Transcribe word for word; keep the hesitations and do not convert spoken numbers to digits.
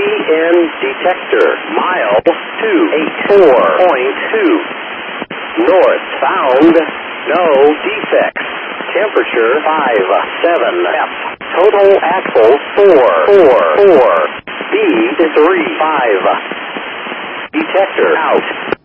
in detector. Mile two eighty-four point two. North found. No defects. Temperature five seven F. Total axle four four four. Speed three five. Detector out.